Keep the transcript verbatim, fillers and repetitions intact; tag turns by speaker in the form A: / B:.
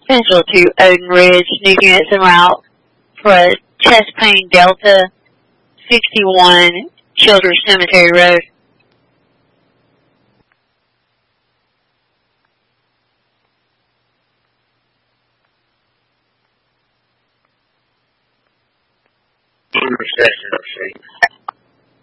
A: Central to Odin Ridge. New units en route for chest pain Delta sixty-one Childers Cemetery Road.